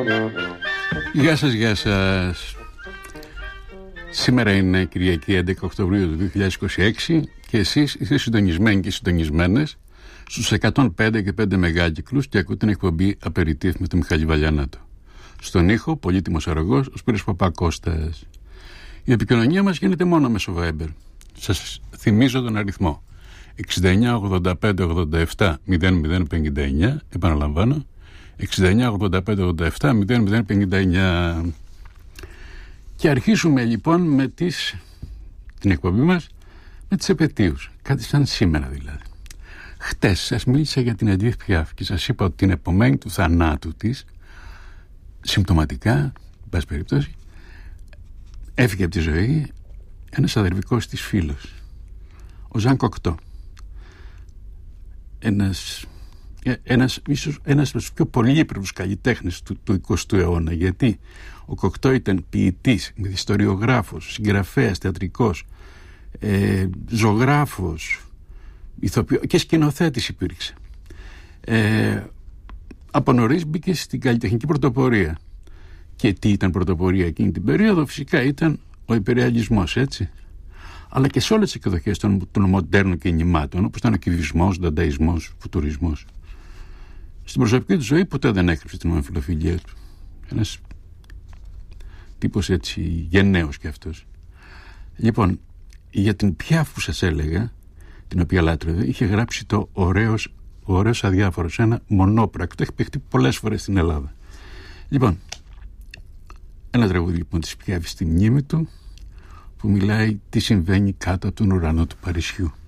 Γεια σας, γεια σας. Σήμερα είναι Κυριακή 11 Οκτωβρίου του 2026 και εσείς είστε συντονισμένοι και συντονισμένες στους 105 και 5 μεγάκυκλους και ακούτε την εκπομπή Απεριτίφ με τον Μιχάλη Βαλιανάτο. Στον ήχο, πολύτιμος αρρωγός, ο Σπύρος Παπακώστας. Η επικοινωνία μας γίνεται μόνο μέσω Viber. Σας θυμίζω τον αριθμό 69 85 87 0059, επαναλαμβάνω 69 85 87 0059. Και αρχίσουμε λοιπόν με την εκπομπή μας με τις επετείους, κάτι σαν σήμερα δηλαδή. Χτες σας μίλησα για την Εντίθ Πιάφ και σας είπα ότι την επομένη του θανάτου της, συμπτωματικά, εν πάση περιπτώσει, έφυγε από τη ζωή ένας αδερφικός της φίλος, ο Ζαν Κοκτό. Ίσως ένας από τους πιο πολύπλευρους καλλιτέχνες του 20ου αιώνα, γιατί ο Κοκτό ήταν ποιητής, μυθιστοριογράφος, συγγραφέας, θεατρικός, ζωγράφος, ηθοποιό και σκηνοθέτης υπήρξε. Από νωρίς μπήκε στην καλλιτεχνική πρωτοπορία. Και τι ήταν πρωτοπορία εκείνη την περίοδο? Φυσικά ήταν ο υπεριαλισμός, έτσι. Αλλά και σε όλες τις εκδοχές των μοντέρνων κινημάτων, όπως ήταν ο κυβισμός, ο δανταϊσμός, ο φουτουρισμός. Στην προσωπική του ζωή ποτέ δεν έκρυψε την ομοφυλοφιλία του. Ένας τύπος έτσι γενναίος κι αυτός. Λοιπόν, για την Πιάφ που σας έλεγα, την οποία λάτρευε, είχε γράψει το ωραίος αδιάφορος, ένα μονόπρακτο. Το έχει παιχτεί πολλές φορές στην Ελλάδα. Λοιπόν, ένα τραγούδι λοιπόν της Πιάφ στη μνήμη του, που μιλάει τι συμβαίνει κάτω από τον ουρανό του Παρισιού.